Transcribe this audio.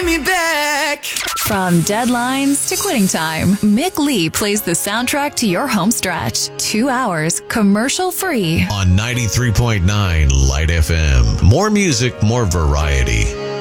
me back. From deadlines to quitting time, Mick Lee plays the soundtrack to your home stretch. 2 hours, commercial-free. On 93.9 Light FM. More music, more variety.